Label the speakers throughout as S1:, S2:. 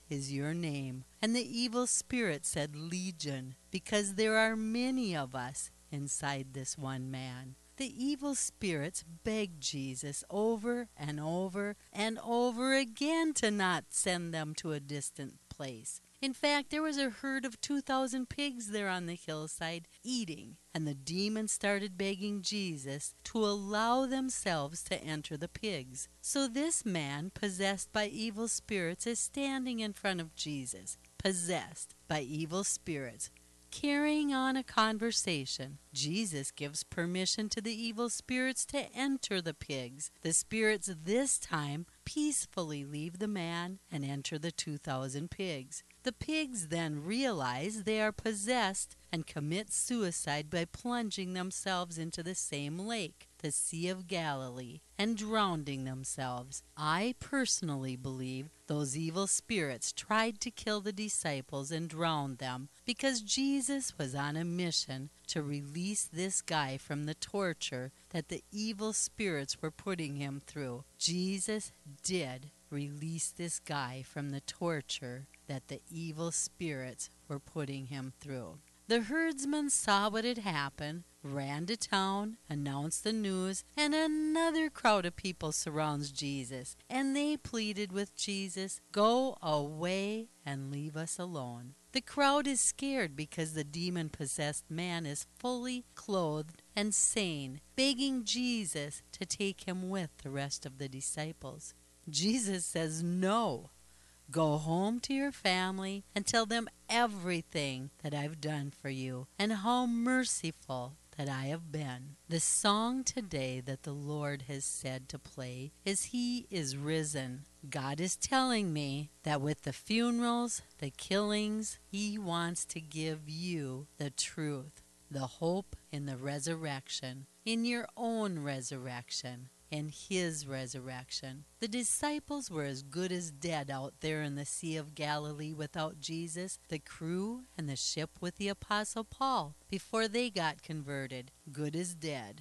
S1: is your name." And the evil spirit said, "Legion, because there are many of us inside this one man." The evil spirits begged Jesus over and over and over again to not send them to a distant place. In fact, there was a herd of 2,000 pigs there on the hillside eating, and the demons started begging Jesus to allow themselves to enter the pigs. So this man, possessed by evil spirits, is standing in front of Jesus, possessed by evil spirits, carrying on a conversation. Jesus gives permission to the evil spirits to enter the pigs. The spirits this time peacefully leave the man and enter the 2,000 pigs. The pigs then realize they are possessed and commit suicide by plunging themselves into the same lake, the Sea of Galilee, and drowning themselves. I personally believe those evil spirits tried to kill the disciples and drown them because Jesus was on a mission to release this guy from the torture that the evil spirits were putting him through. Jesus did release this guy from the torture that the evil spirits were putting him through. The herdsman saw what had happened, ran to town, announced the news, and another crowd of people surrounds Jesus, and they pleaded with Jesus, "Go away and leave us alone." The crowd is scared because the demon-possessed man is fully clothed and sane, begging Jesus to take him with the rest of the disciples. Jesus says no. Go home to your family and tell them everything that I've done for you and how merciful that I have been. The song today that the Lord has said to play is "He is Risen." God is telling me that with the funerals, the killings, He wants to give you the truth, the hope in the resurrection, in your own resurrection, in His resurrection. The disciples were as good as dead out there in the Sea of Galilee without Jesus, the crew and the ship with the Apostle Paul before they got converted, good as dead.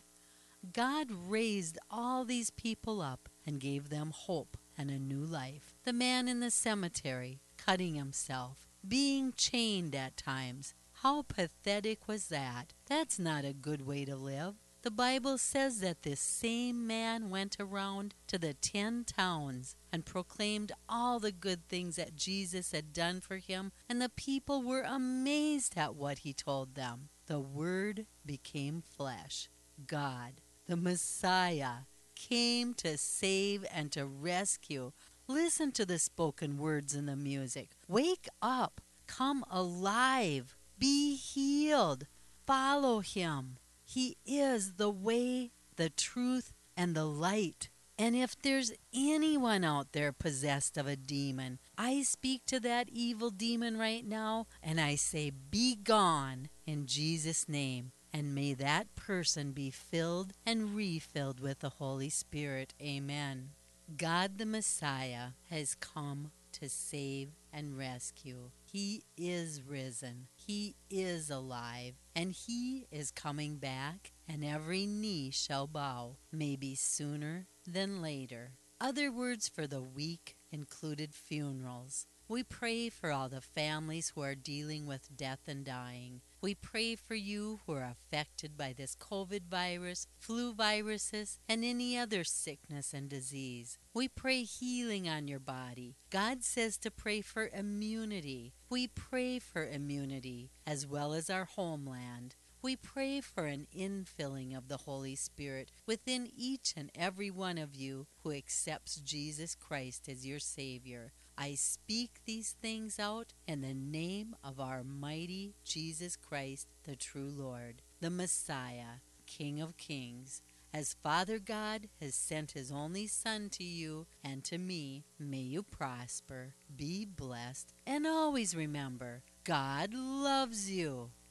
S1: God raised all these people up and gave them hope and a new life. The man in the cemetery, cutting himself, being chained at times. How pathetic was that? That's not a good way to live. The Bible says that this same man went around to the 10 towns and proclaimed all the good things that Jesus had done for him, and the people were amazed at what he told them. The Word became flesh. God, the Messiah, came to save and to rescue. Listen to the spoken words in the music. Wake up, come alive, be healed, follow Him. He is the way, the truth, and the light. And if there's anyone out there possessed of a demon, I speak to that evil demon right now, and I say, "Be gone," in Jesus' name. And may that person be filled and refilled with the Holy Spirit. Amen. God the Messiah has come to save and rescue. He is risen. He is alive. And He is coming back, and every knee shall bow, maybe sooner than later. Other words for the week included funerals. We pray for all the families who are dealing with death and dying. We pray for you who are affected by this COVID virus, flu viruses, and any other sickness and disease. We pray healing on your body. God says to pray for immunity. We pray for immunity as well as our homeland. We pray for an infilling of the Holy Spirit within each and every one of you who accepts Jesus Christ as your Savior. I speak these things out in the name of our mighty Jesus Christ, the true Lord, the Messiah, King of Kings. As Father God has sent His only Son to you and to me, may you prosper, be blessed, and always remember, God loves you.